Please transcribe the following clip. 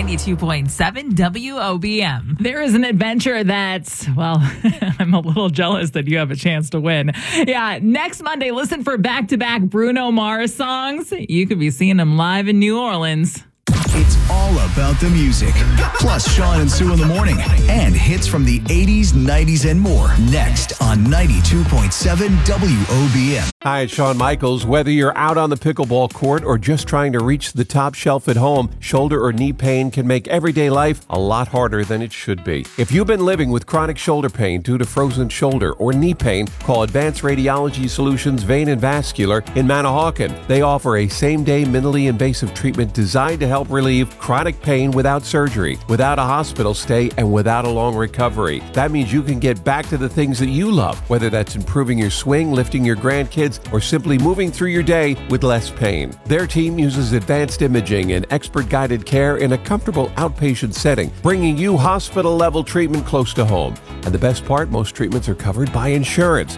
92.7 WOBM. There is an adventure that's, well, I'm a little jealous that you have a chance to win. Yeah, next Monday, listen for back-to-back Bruno Mars songs. You could be seeing them live in New Orleans. It's all about the music. Plus Sean and Sue in the morning. And hits from the 80s, 90s, and more. Next on 92.7 WOBM. Hi, it's Shawn Michaels. Whether you're out on the pickleball court or just trying to reach the top shelf at home, shoulder or knee pain can make everyday life a lot harder than it should be. If you've been living with chronic shoulder pain due to frozen shoulder or knee pain, call Advanced Radiology Solutions Vein and Vascular in Manahawkin. They offer a same-day minimally invasive treatment designed to help relieve chronic pain without surgery, without a hospital stay, and without a long recovery. That means you can get back to the things that you love, whether that's improving your swing, lifting your grandkids, or simply moving through your day with less pain. Their team uses advanced imaging and expert-guided care in a comfortable outpatient setting, bringing you hospital-level treatment close to home. And the best part, most treatments are covered by insurance.